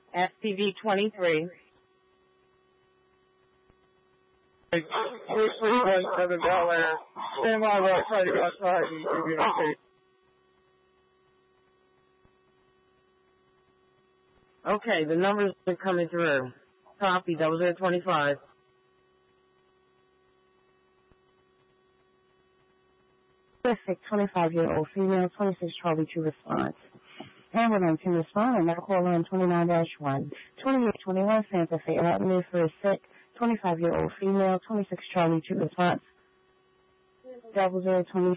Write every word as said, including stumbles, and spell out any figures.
S T V twenty-three. Three three one seven Bel Air. Stand by right side outside and give you an update. Okay, the numbers are coming through. Copy, double zero twenty-five. Pacific, twenty-five-year-old female, twenty-six Charlie to response. Ambulance in respond and now call on twenty-nine dash one. twenty-eight twenty-one Santa Fe Avenue for a sick, twenty-five-year-old female, twenty-six Charlie to response. Double zero twenty-five.